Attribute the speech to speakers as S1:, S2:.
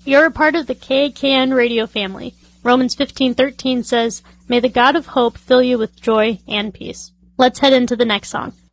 S1: You're a part of the KKN radio family. Romans 15:13 says, "May the God of hope fill you with joy and peace." Let's head into the next song.